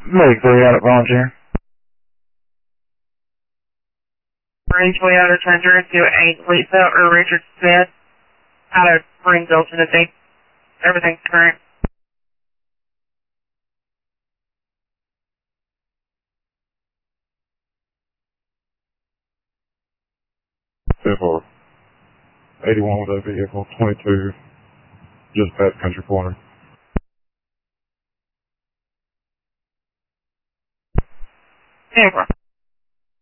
Medic 3 out at Volunteer. Range Toyota Tundra to 8 Lisa or Richard Smith out of Springville, Tennessee. Everything's current. Vehicle 81 with a vehicle 22 just past Country Corner. Over.